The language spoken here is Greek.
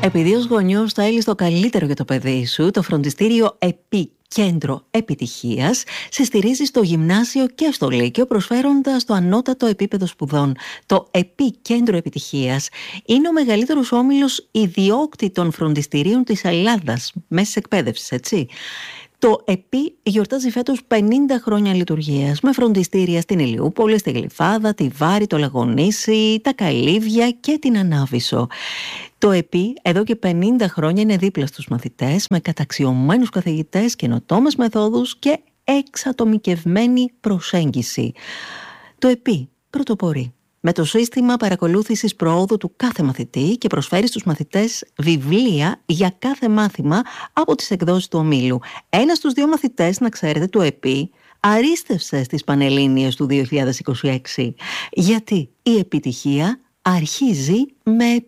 Επειδή ως γονιός θέλεις το καλύτερο για το παιδί σου, το φροντιστήριο ΕΠΗ Κέντρο Επιτυχίας σε στηρίζει στο γυμνάσιο και στο λύκειο, προσφέροντας το ανώτατο επίπεδο σπουδών. Το ΕΠΗ Κέντρο Επιτυχίας είναι ο μεγαλύτερος όμιλος ιδιόκτητων φροντιστηρίων της Ελλάδας, μέσης εκπαίδευσης, έτσι. Το ΕΠΗ γιορτάζει φέτος 50 χρόνια λειτουργίας, με φροντιστήρια στην Ηλιούπολη, στη Γλυφάδα, τη Βάρη, το Λαγονήσι, τα Καλύβια και την Ανάβησο. Το ΕΠΗ εδώ και 50 χρόνια είναι δίπλα στους μαθητές, με καταξιωμένους καθηγητές, καινοτόμες μεθόδους και εξατομικευμένη προσέγγιση. Το ΕΠΗ πρωτοπορεί με το σύστημα παρακολούθησης προόδου του κάθε μαθητή και προσφέρει στους μαθητές βιβλία για κάθε μάθημα από τις εκδόσεις του ομίλου. Ένας στους δύο μαθητές, να ξέρετε, του ΕΠΗ αρίστευσε στις Πανελλήνιες του 2026. Γιατί η επιτυχία αρχίζει με